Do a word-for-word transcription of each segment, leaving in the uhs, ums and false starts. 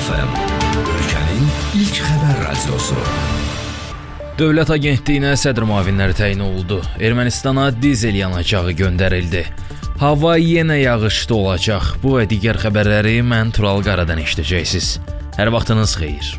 F M, ölkənin ilk xəbər radiosu. Dövlət Agentliyinə sədr müavinləri təyin olundu. Ermənistana dizel yanacağı göndərildi. Hava yenə yağışlı olacaq. Bu və digər xəbərləri mən Tural Qaradan eşidəcəksiniz. Hər vaxtınız xeyir.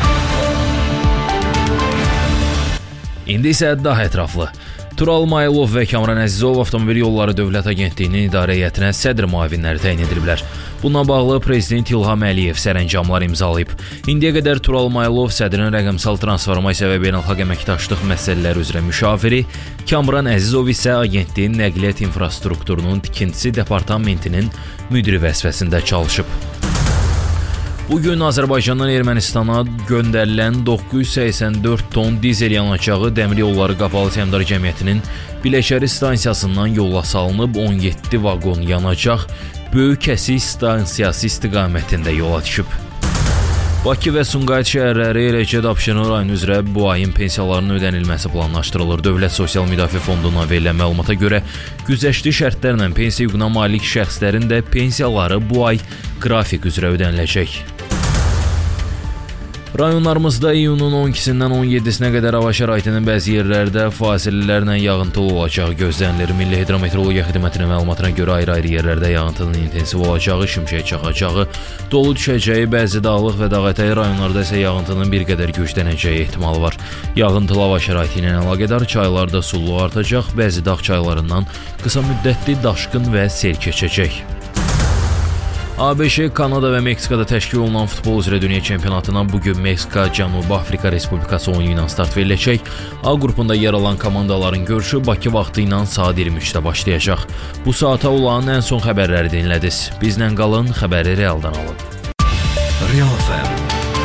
İndi isə daha ətraflı. Tural Mayılov və Kamran Əzizov Avtomobil Yolları Dövlət Agentliyinin idarə heyətinə sədr müavinləri təyin ediliblər. Bununla bağlı Prezident İlham Əliyev sərəncamlar imzalayıb. İndiyə qədər Tural Mayılov sədrin rəqəmsal transformasiya və beynəlxalq əməkdaşlıq məsələləri üzrə müşaviri, Kamran Əzizov isə agentliyin nəqliyyat infrastrukturunun tikintisi departamentinin müdiri vəzifəsində çalışıb. Bugün Azərbaycandan Ermənistana göndərilən doqquz yüz səksən dörd ton dizel yanacağı Dəmir Yolları Qapalı Səhmdar Cəmiyyətinin Biləşəri stansiyasından yola salınıb, on yeddi vaqon yanacaq Böyük Kəsik stansiyası istiqamətində yola düşüb. Bakı və Sumqayıt şəhərləri, eləcə də Abşeron rayonu üzrə bu ayın pensiyalarının ödənilməsi planlaşdırılır. Dövlət Sosial Müdafiə Fondundan verilən məlumata görə güzəştli şərtlərlə pensiya hüququna malik şəxslərin də pensiyaları bu ay qrafik üzrə ödəniləcək. Rayonlarımızda iyunun on ikisindən on yeddisinə qədər hava şəraitinin bəzi yerlərdə fasilələrlə yağıntılı olacağı gözlənilir. Milli Hidrometeorologiya Xidmətinin məlumatına görə ayrı-ayrı yerlərdə yağıntının intensiv olacağı, şimşək çaxacağı, dolu düşəcəyi, bəzi dağlıq və dağətəyi rayonlarda isə yağıntının bir qədər güclənəcəyi ehtimalı var. Yağıntılı hava şəraiti ilə əlaqədar çaylarda sululuq artacaq, bəzi dağ çaylarından qısa müddətli daşqın və sel keçəcək. A B Ş, Kanada və Meksikada təşkil olunan futbol üzrə dünya çempionatına bugün Meksika, Cənubi Afrika Respublikası oyunu ilə start veriləcək. A qrupunda yer alan komandaların görüşü Bakı vaxtı ilə saat iyirmi üçdə başlayacaq. Bu saata olan ən son xəbərləri dinlədiniz. Bizlə qalın, xəbəri realdan alın. Real F M